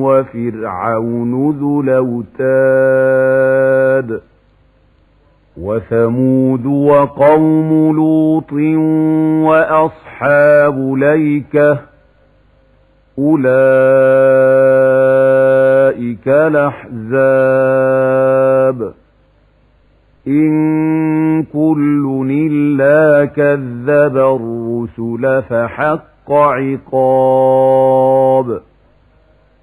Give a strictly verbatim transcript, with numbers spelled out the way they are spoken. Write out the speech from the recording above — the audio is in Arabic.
وفرعون ذو الأوتاد وثمود وقوم لوط وأصحاب الأيكة أولئك الأحزاب إن كل إلا كذب الرسل فحق عقاب